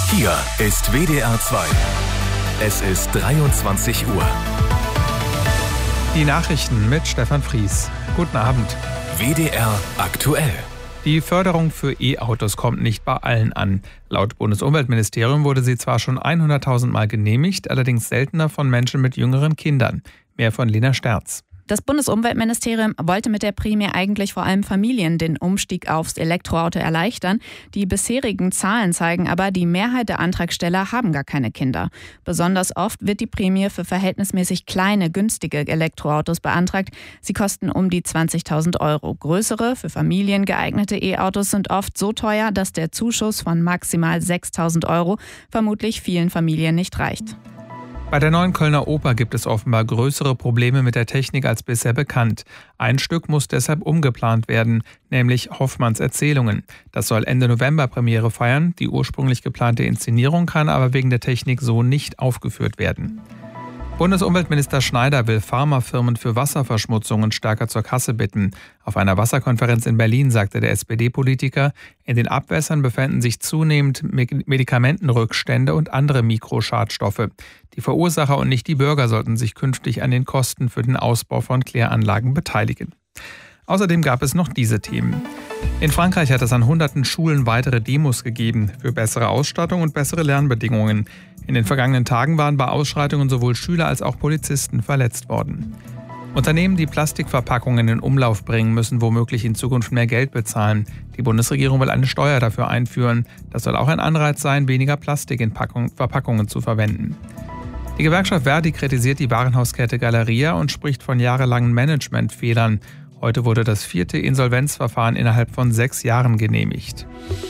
Hier ist WDR 2. Es ist 23 Uhr. Die Nachrichten mit Stefan Fries. Guten Abend. WDR aktuell. Die Förderung für E-Autos kommt nicht bei allen an. Laut Bundesumweltministerium wurde sie zwar schon 100.000 Mal genehmigt, allerdings seltener von Menschen mit jüngeren Kindern. Mehr von Lena Sterz. Das Bundesumweltministerium wollte mit der Prämie eigentlich vor allem Familien den Umstieg aufs Elektroauto erleichtern. Die bisherigen Zahlen zeigen aber, die Mehrheit der Antragsteller haben gar keine Kinder. Besonders oft wird die Prämie für verhältnismäßig kleine, günstige Elektroautos beantragt. Sie kosten um die 20.000 €. Größere, für Familien geeignete E-Autos sind oft so teuer, dass der Zuschuss von maximal 6.000 € vermutlich vielen Familien nicht reicht. Bei der neuen Kölner Oper gibt es offenbar größere Probleme mit der Technik als bisher bekannt. Ein Stück muss deshalb umgeplant werden, nämlich Hoffmanns Erzählungen. Das soll Ende November Premiere feiern. Die ursprünglich geplante Inszenierung kann aber wegen der Technik so nicht aufgeführt werden. Bundesumweltminister Schneider will Pharmafirmen für Wasserverschmutzungen stärker zur Kasse bitten. Auf einer Wasserkonferenz in Berlin sagte der SPD-Politiker, in den Abwässern befänden sich zunehmend Medikamentenrückstände und andere Mikroschadstoffe. Die Verursacher und nicht die Bürger sollten sich künftig an den Kosten für den Ausbau von Kläranlagen beteiligen. Außerdem gab es noch diese Themen. In Frankreich hat es an hunderten Schulen weitere Demos gegeben für bessere Ausstattung und bessere Lernbedingungen. In den vergangenen Tagen waren bei Ausschreitungen sowohl Schüler als auch Polizisten verletzt worden. Unternehmen, die Plastikverpackungen in Umlauf bringen, müssen womöglich in Zukunft mehr Geld bezahlen. Die Bundesregierung will eine Steuer dafür einführen. Das soll auch ein Anreiz sein, weniger Plastik in Verpackungen zu verwenden. Die Gewerkschaft Verdi kritisiert die Warenhauskette Galeria und spricht von jahrelangen Managementfehlern. Heute wurde das 4. Insolvenzverfahren innerhalb von 6 Jahren genehmigt.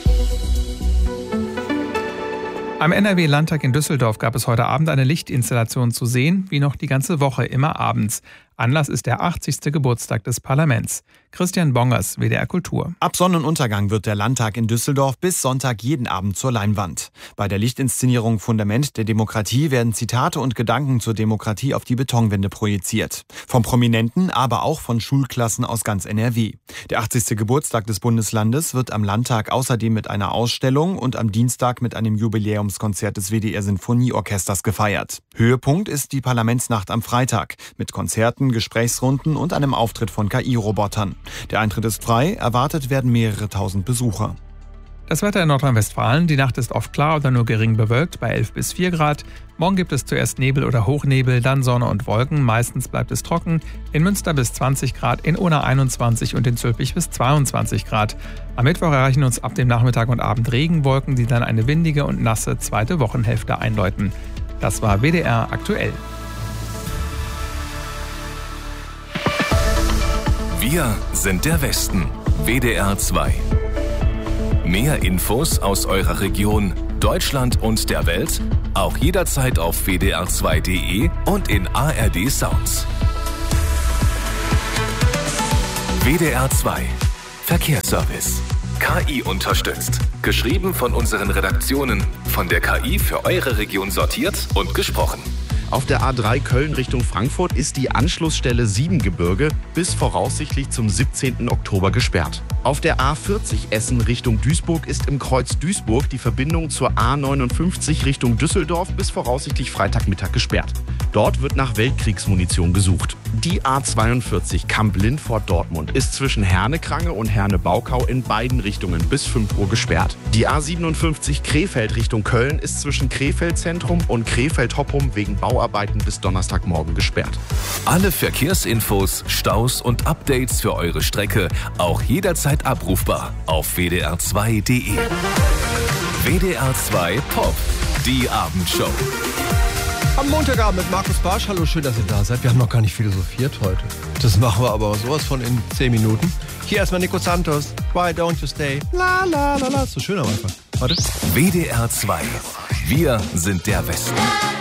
Am NRW-Landtag in Düsseldorf gab es heute Abend eine Lichtinstallation zu sehen, wie noch die ganze Woche, immer abends. Anlass ist der 80. Geburtstag des Parlaments. Christian Bongers, WDR Kultur. Ab Sonnenuntergang wird der Landtag in Düsseldorf bis Sonntag jeden Abend zur Leinwand. Bei der Lichtinszenierung Fundament der Demokratie werden Zitate und Gedanken zur Demokratie auf die Betonwände projiziert. Von Prominenten, aber auch von Schulklassen aus ganz NRW. Der 80. Geburtstag des Bundeslandes wird am Landtag außerdem mit einer Ausstellung und am Dienstag mit einem Jubiläumskonzert des WDR-Sinfonieorchesters gefeiert. Höhepunkt ist die Parlamentsnacht am Freitag mit Konzerten, Gesprächsrunden und einem Auftritt von KI-Robotern. Der Eintritt ist frei, erwartet werden mehrere tausend Besucher. Das Wetter in Nordrhein-Westfalen, die Nacht ist oft klar oder nur gering bewölkt bei 11 bis 4 Grad. Morgen gibt es zuerst Nebel oder Hochnebel, dann Sonne und Wolken. Meistens bleibt es trocken. In Münster bis 20 Grad, in Unna 21 und in Zülpich bis 22 Grad. Am Mittwoch erreichen uns ab dem Nachmittag und Abend Regenwolken, die dann eine windige und nasse zweite Wochenhälfte einläuten. Das war WDR aktuell. Wir sind der Westen. WDR 2. Mehr Infos aus eurer Region, Deutschland und der Welt auch jederzeit auf wdr2.de und in ARD Sounds. WDR 2. Verkehrsservice. KI unterstützt. Geschrieben von unseren Redaktionen. Von der KI für eure Region sortiert und gesprochen. Auf der A3 Köln Richtung Frankfurt ist die Anschlussstelle Siebengebirge bis voraussichtlich zum 17. Oktober gesperrt. Auf der A40 Essen Richtung Duisburg ist im Kreuz Duisburg die Verbindung zur A59 Richtung Düsseldorf bis voraussichtlich Freitagmittag gesperrt. Dort wird nach Weltkriegsmunition gesucht. Die A42 Kamp-Lindfort-Dortmund ist zwischen Herne-Krange und Herne-Baukau in beiden Richtungen bis 5 Uhr gesperrt. Die A57 Krefeld Richtung Köln ist zwischen Krefeld-Zentrum und Krefeld-Hoppum wegen Bauarbeiten bis Donnerstagmorgen gesperrt. Alle Verkehrsinfos, Staus und Updates für eure Strecke auch jederzeit abrufbar auf wdr2.de. WDR 2 Pop, die Abendshow. Am Montagabend mit Markus Barsch. Hallo, schön, dass ihr da seid. Wir haben noch gar nicht philosophiert heute. Das machen wir aber sowas von in 10 Minuten. Hier erstmal Nico Santos. Why don't you stay? La la la la. Ist so schön am Anfang. Warte. WDR 2. Wir sind der Westen.